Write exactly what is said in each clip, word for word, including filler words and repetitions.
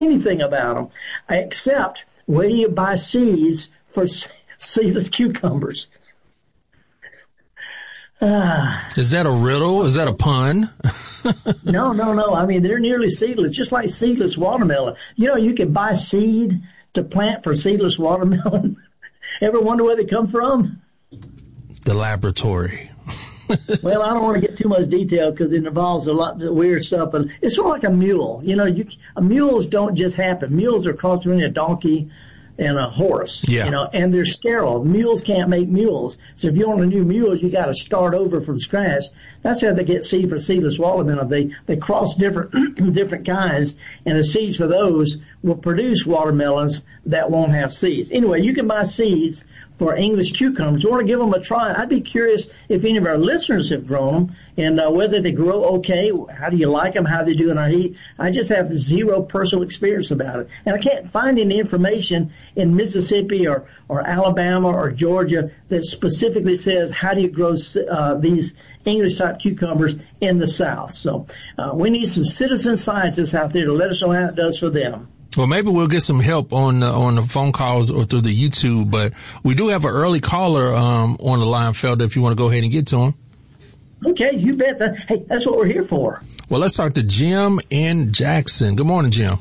anything about them, except where do you buy seeds for seedless cucumbers? Uh, Is that a riddle? Is that a pun? no, no, no. I mean, they're nearly seedless, just like seedless watermelon. You know, you can buy seed to plant for seedless watermelon. Ever wonder where they come from? The laboratory. Well, I don't want to get too much detail because it involves a lot of weird stuff, but it's sort of like a mule. You know, you, mules don't just happen. Mules are crossed between a donkey and a horse, yeah. you know, and they're sterile. Mules can't make mules. So if you want a new mule, you got to start over from scratch. That's how they get seed for seedless watermelon. They, they cross different, different kinds, and the seeds for those will produce watermelons that won't have seeds. Anyway, you can buy seeds for English cucumbers. You want to give them a try. I'd be curious if any of our listeners have grown them and uh, whether they grow okay. How do you like them? How do they do in our heat? I just have zero personal experience about it. And I can't find any information in Mississippi or, or Alabama or Georgia that specifically says how do you grow uh, these English-type cucumbers in the South. So uh, we need some citizen scientists out there to let us know how it does for them. Well, maybe we'll get some help on uh, on the phone calls or through the YouTube, but we do have an early caller um, on the line, Felder, if you want to go ahead and get to him. Okay, you bet. That, hey, that's what we're here for. Well, let's talk to Jim in Jackson. Good morning, Jim.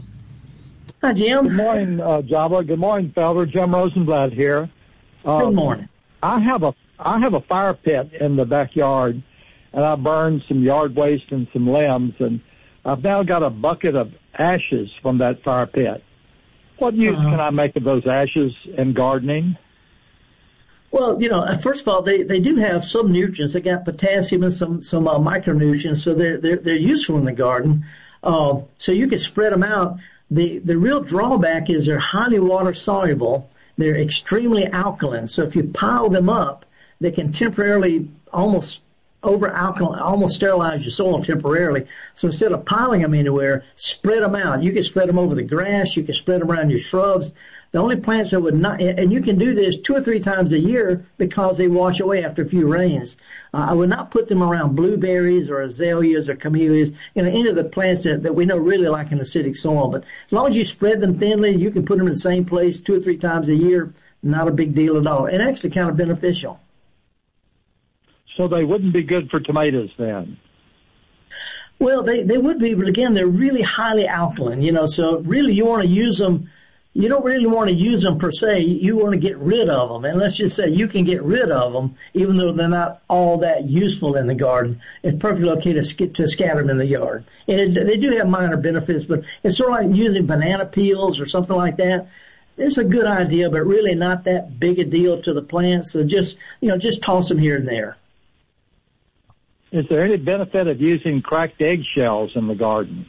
Hi, Jim. Good morning, uh, Java. Good morning, Felder. Jim Rosenblatt here. Um, Good morning. I have a I have a fire pit in the backyard, and I burned some yard waste and some limbs, and I've now got a bucket of ashes from that fire pit. What use uh-huh. can I make of those ashes in gardening? Well, you know, first of all, they, they do have some nutrients. They got potassium and some some uh, micronutrients, so they're they're they're useful in the garden. Uh, so you can spread them out. The the real drawback is they're highly water soluble. They're extremely alkaline. So if you pile them up, they can temporarily almost over alkaline, almost sterilize your soil temporarily. So instead of piling them anywhere, spread them out. You can spread them over the grass. You can spread them around your shrubs. The only plants that would not, and you can do this two or three times a year because they wash away after a few rains. Uh, I would not put them around blueberries or azaleas or camellias, you know, any of the plants that, that we know really like an acidic soil. But as long as you spread them thinly, you can put them in the same place two or three times a year. Not a big deal at all. And actually kind of beneficial. So they wouldn't be good for tomatoes then? Well, they, they would be, but again, they're really highly alkaline, you know, so really you want to use them, you don't really want to use them per se, you want to get rid of them. And let's just say you can get rid of them, even though they're not all that useful in the garden. It's perfectly okay to, to scatter them in the yard. And it, they do have minor benefits, but it's sort of like using banana peels or something like that. It's a good idea, but really not that big a deal to the plants. So just, you know, just toss them here and there. Is there any benefit of using cracked eggshells in the garden?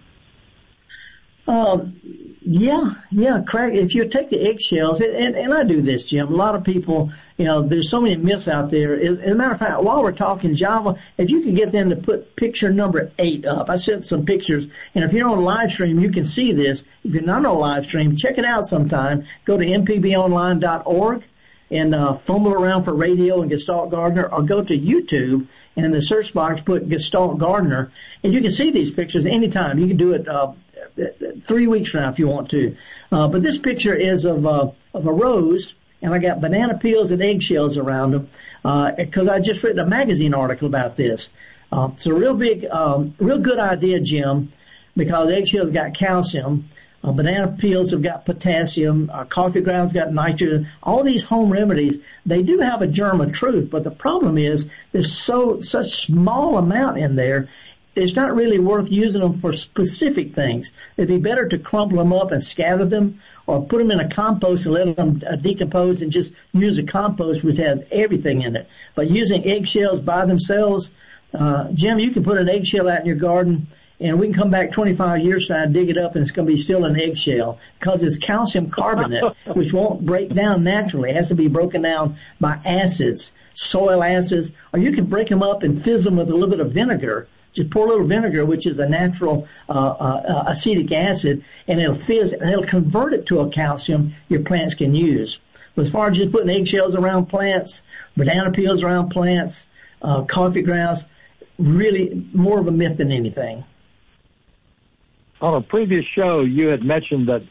Um, yeah, yeah, crack. If you take the eggshells, and, and I do this, Jim, a lot of people, you know, there's so many myths out there. As, as a matter of fact, while we're talking Java, if you can get them to put picture number eight up, I sent some pictures, and if you're on live stream, you can see this. If you're not on live stream, check it out sometime. Go to m p b online dot org and uh, fumble around for radio and Gestalt Gardener, or go to YouTube and in the search box put Gestalt Gardener, and you can see these pictures anytime. You can do it uh, three weeks from now if you want to. Uh, but this picture is of uh, of a rose, and I got banana peels and eggshells around them because uh, I just read a magazine article about this. Uh, it's a real big, um, real good idea, Jim, because eggshells got calcium. Uh, banana peels have got potassium, uh, coffee grounds got nitrogen. All these home remedies, they do have a germ of truth, but the problem is there's so such small amount in there, it's not really worth using them for specific things. It'd be better to crumple them up and scatter them, or put them in a compost and let them uh, decompose and just use a compost which has everything in it. But using eggshells by themselves, uh, Jim, you can put an eggshell out in your garden, and we can come back twenty-five years from now and dig it up, and it's going to be still an eggshell because it's calcium carbonate, which won't break down naturally. It has to be broken down by acids, soil acids, or you can break them up and fizz them with a little bit of vinegar. Just pour a little vinegar, which is a natural uh, uh, acetic acid, and it'll fizz, and it'll convert it to a calcium your plants can use. But as far as just putting eggshells around plants, banana peels around plants, uh, coffee grounds, really more of a myth than anything. on a previous show, you had mentioned that